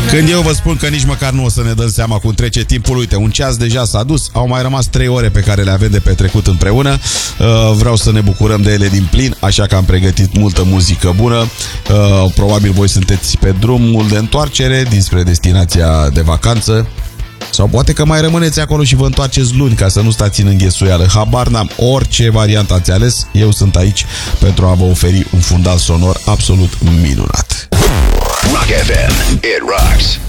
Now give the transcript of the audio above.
Când eu vă spun că nici măcar nu o să ne dăm seama cum trece timpul, uite, un ceas deja s-a dus, au mai rămas 3 ore pe care le avem de petrecut împreună. Vreau să ne bucurăm de ele din plin, așa că am pregătit multă muzică bună. Probabil voi sunteți pe drumul de întoarcere dinspre destinația de vacanță. Sau poate că mai rămâneți acolo și vă întoarceți luni ca să nu stați în înghesuială. Habar n-am, orice variantă ați ales, eu sunt aici pentru a vă oferi un fundal sonor absolut minunat. Rock FM, it rocks.